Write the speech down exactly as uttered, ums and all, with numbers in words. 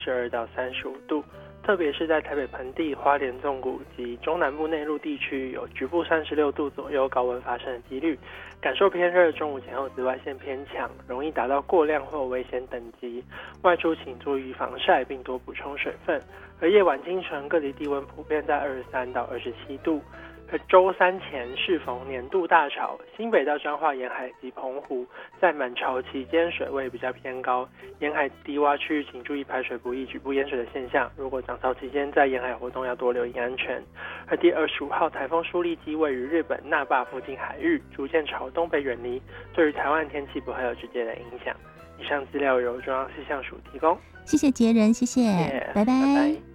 十二到三十五度，特别是在台北盆地、花莲纵谷及中南部内陆地区，有局部三十六度左右高温发生的几率。感受偏热，中午前后紫外线偏强，容易达到过量或危险等级。外出请注意防晒，并多补充水分。而夜晚清晨各地低温普遍在二十三到二十七度。而周三前适逢年度大潮，新北到彰化沿海及澎湖在满潮期间水位比较偏高，沿海低洼区域请注意排水不易、局部淹水的现象。如果涨潮期间在沿海活动，要多留意安全。而第二十五号台风舒力基位于日本那霸附近海域，逐渐朝东北远离，对于台湾天气不会有直接的影响。以上资料由中央气象署提供。 谢谢杰人，谢谢， 谢谢， 拜拜。 拜拜。